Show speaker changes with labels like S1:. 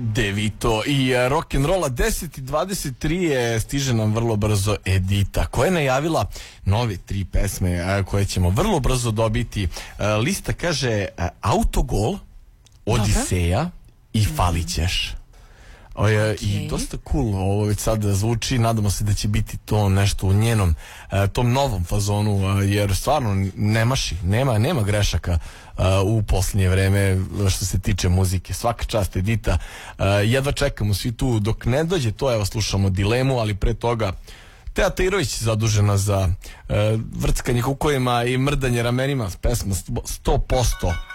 S1: Devito i rock'n'rolla 10:23 stiže nam vrlo brzo Edita koja je najavila nove 3 pesme koje ćemo vrlo brzo dobiti. Lista kaže Autogol, Odiseja i Falićeš. I dosta cool ovo već sad zvuči, nadamo se da će biti to nešto u njenom tom novom fazonu, jer stvarno nema grešaka u posljednje vreme što se tiče muzike. Svaka čast Edita, jedva čekamo svi tu dok ne dođe to, evo slušamo Dilemu, ali pre toga Teja Tairović zadužena za vrckanje kukovima i mrdanje ramenima, pesma 100%.